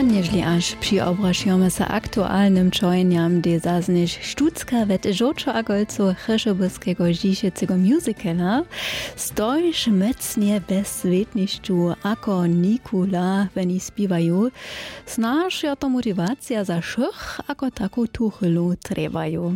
Jeśli aż przyobrażamy się aktualnym czojniam, gdy zazniesz sztucka wet żoczo agolcu chryszobylskiego dzisiejszego musicala, stoisz mocnie bez svetniszczu ako Nikula, when śpiewają, znasz ja to motywacja za szych, ako taką tuchylu trebają.